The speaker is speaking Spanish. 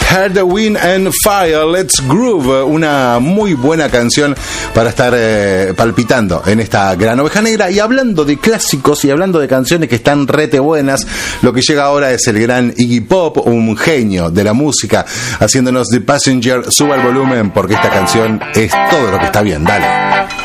Heard the Wind and Fire, Let's Groove, una muy buena canción para estar palpitando en esta gran oveja negra. Y hablando de clásicos y hablando de canciones que están rete buenas, lo que llega ahora es el gran Iggy Pop, un genio de la música, haciéndonos The Passenger. Suba el volumen porque esta canción es todo lo que está bien. Dale.